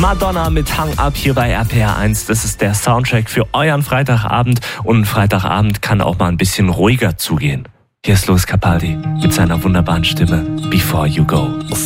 Madonna mit Hang Up hier bei RPR 1. Das ist der Soundtrack für euren Freitagabend. Und ein Freitagabend kann auch mal ein bisschen ruhiger zugehen. Hier ist Lewis Capaldi mit seiner wunderbaren Stimme Before You Go.